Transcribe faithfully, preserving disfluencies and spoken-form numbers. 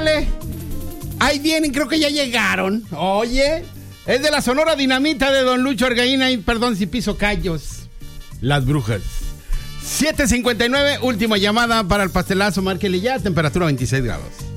Ándale. Ahí vienen, creo que ya llegaron. Oye, es de la Sonora Dinamita de Don Lucho Argaína y perdón si piso callos. Las Brujas. siete cincuenta y nueve, última llamada para el pastelazo, márquele ya, temperatura veintiséis grados.